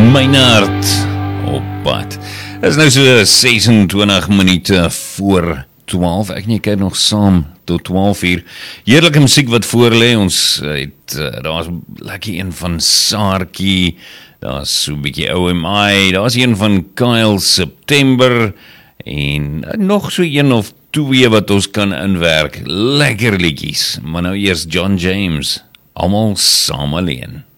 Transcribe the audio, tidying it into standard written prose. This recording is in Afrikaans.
Meinhard op pad. Dit is nou so 26 minute voor 12. Ek nie kyk nog saam tot 12 uur. Heerlike musiek wat voorlê. Ons het, daar's lekker een van Saartjie, daar's so 'n bietjie OMI, daar's een van Kyle September en nog so een of twee wat ons kan inwerk. Lekker liedjies. Maar nou eers John James. Almal saam alleen.